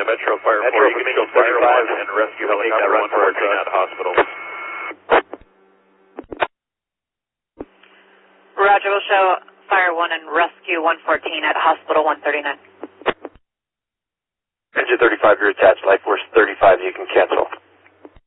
Metro Fire 4, you can show Fire 1 and rescue helicopter 114 at hospital. Roger, we'll show Fire 1 and rescue 114 at hospital 139. Engine 35, you're attached. Life Force 35, you can cancel.